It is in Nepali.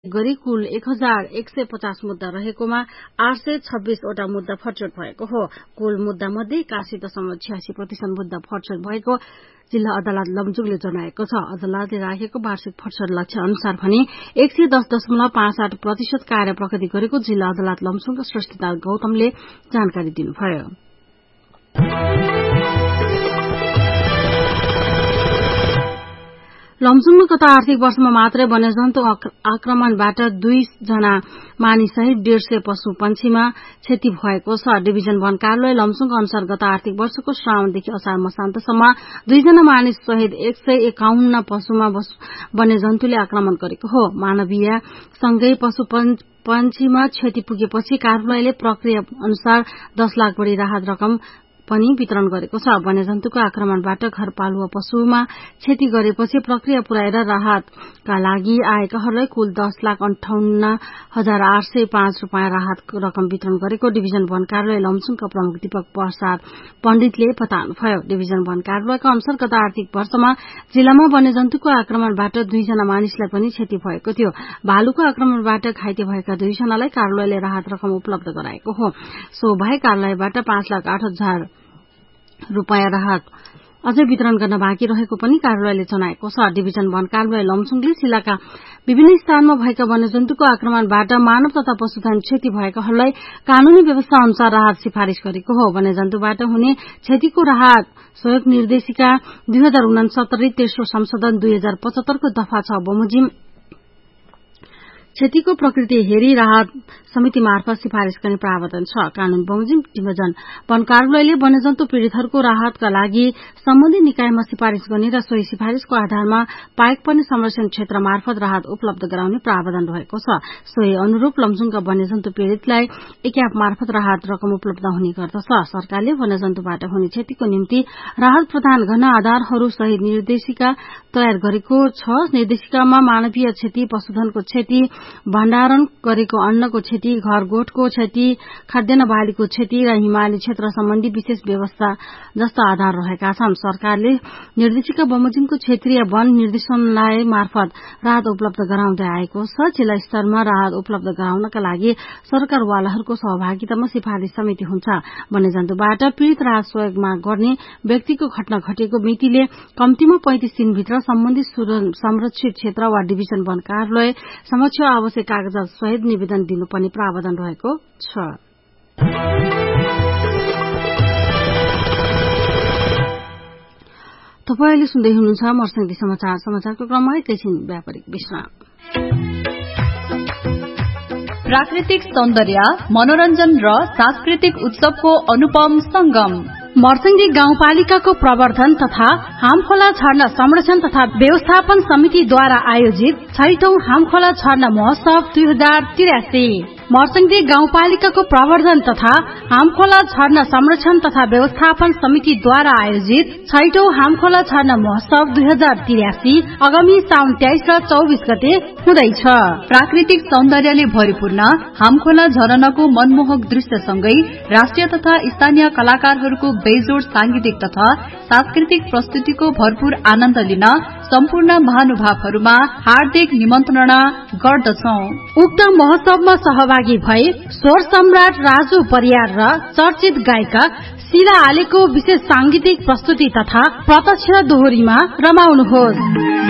गरी कुल 1150 मुद्दा रहेकोमा 826 वटा मुद्दा फटचोट भएको हो। कुल मुद्दा मध्ये 81.86% मुद्दा फटचोट भएको जिल्ला अदालत लमजुङले जनाएको छ। अदालतले राखेको वार्षिक फटचोट लक्ष्य अनुसार भने 110.58% कार्य प्रगति गरेको जिल्ला अदालत लमजुङका श्रेष्ठदार गौतमले जानकारी दिनुभयो। लमजुङमा गत आर्थिक वर्षमा मात्रै वन्यजन्तु आक्रमणबाट 2 जना मानिससहित 150 पशु पंक्षीमा क्षति भएको छ। डिभिजन वन कार्यालय लमजुङका अनुसार गत आर्थिक वर्षको श्रावणदेखि असार मसान्तसम्म 2 जना मानिस सहित 151 पशुमा वन्यजन्तुले आक्रमण गरेको हो। मानवीय सँगै पशु पंक्षीमा क्षति पुगेपछि कार्यालयले प्रक्रिया अनुसार 10 लाख बढी राहत रकम पनि वितरण गरेको छ। वन्यजन्तुको आक्रमणबाट घरपालुवा पशुमा क्षति गरेपछि प्रक्रिया पुर्याएर राहतका लागि आएकाहरूलाई कुल 10,58,805 रूपियाँ राहत रकम वितरण गरेको डिभिजन वन कार्यालय लमजुङका प्रमुख दीपक प्रसाद पण्डितले बताउनुभयो। डिभिजन वन कार्यालयका अनुसार गत आर्थिक वर्षमा जिल्लामा वन्यजन्तुको आक्रमणबाट 2 जना मानिसलाई पनि क्षति भएको थियो। भालुको आक्रमणबाट घाइते भएका 2 जनालाई कार्यालयले राहत रकम उपलब्ध गराएको हो। सो बाहेक कार्यालयबाट 5,08,000 रूपियाँ राहत अझै वितरण गर्न बाँकी रहेको पनि कार्यालयले जनाएको छ। डिभिजन वन कार्यालय लमजुङले जिल्लाका विभिन्न स्थानमा भएका वन्यजन्तुको आक्रमणबाट मानव तथा पशुधन क्षति भएकाहरूलाई कानूनी व्यवस्था अनुसार राहत सिफारिश गरेको हो। वन्यजन्तुबाट हुने क्षतिको राहत सहयोग निर्देशिका 2069 तेस्रो संशोधन 2075 को दफा 6 बमोजिम क्षतिको प्रकृति हेरी राहत समिति मार्फत सिफारिश गर्ने प्रावधान छ। कानून बमोजिम डिभिजन वन कार्यालयले वन्यजन्तु पीड़ितहरूको राहतका लागि सम्बन्धित निकायमा सिफारिश गर्ने र सोही सिफारिशको आधारमा पाएक पर्ने संरक्षण क्षेत्र मार्फत राहत उपलब्ध गराउने प्रावधान रहेको छ। सोही अनुरूप लमजुङका वन्यजन्तु पीड़ितलाई एक्याप मार्फत राहत रकम उपलब्ध हुने गर्दछ। सरकारले वन्यजन्तुबाट हुने क्षतिको निम्ति राहत प्रदान गर्न आधारहरू सहित निर्देशिका तयार गरेको छ। निर्देशिकामा मानवीय क्षति, पशुधनको क्षति, भण्डारण गरेको अन्नको क्षति, घर गोठको क्षति, खाद्यान्न बालीको क्षति र हिमाली क्षेत्र सम्बन्धी विशेष व्यवस्था जस्ता आधार रहेका छन्। सरकारले निर्देशिका बमोजिमको क्षेत्रीय वन निर्देशनालय मार्फत राहत उपलब्ध गराउँदै आएको छ। जिल्ला स्तरमा राहत उपलब्ध गराउनका लागि सरकारवालाहरूको सहभागितामा सिफारिश समिति हुन्छ। वन्यजन्तुबाट पीड़ित राहत सहयोग माग गर्ने व्यक्तिको घटना घटेको मितिले कम्तीमा 35 दिनभित्र सम्बन्धित संरक्षित क्षेत्र वा डिभिजन वन कार्यालय समक्ष आवश्यक कागजात सहित निवेदन दिनुपर्ने प्रावधान रहेको छ। तपाईले सुन्दै हुनुहुन्छ मर्सिङदी समाचार। समाचारको क्रममा एकैछिन व्यापारिक विश्राम। प्राकृतिक सौन्दर्य, मनोरञ्जन र सांस्कृतिक उत्सवको अनुपम संगम मर्सिङदी गाउँपालिकाको प्रवर्धन तथा हामखोला झरना संरक्षण तथा व्यवस्थापन समितिद्वारा आयोजित 6औं हामखोला झरना महोत्सव 2083। मर्सिङदी गाउँपालिकाको प्रवर्धन तथा हामखोला झरना संरक्षण तथा व्यवस्थापन समितिद्वारा आयोजित 6औं हामखोला झरना महोत्सव 2083 आगामी साउन 23 र 24 गते हुँदैछ। प्राकृतिक सौन्दर्यले भरिपूर्ण हामखोला झरनाको मनमोहक दृश्यसँगै राष्ट्रिय तथा स्थानीय कलाकारहरूको बेजोड सांगीतिक तथा सांस्कृतिक प्रस्तुतिको भरपूर आनन्द लिन सम्पूर्ण महानुभावहरूमा हार्दिक निमन्त्रणा गर्दछौं। उक्त महोत्सवमा सहभागी भई स्वर सम्राट राजु परियार र चर्चित गायिका शिला आलेको विशेष सांगीतिक प्रस्तुति तथा प्रत्यक्ष दोहोरीमा रमाउनुहोस्।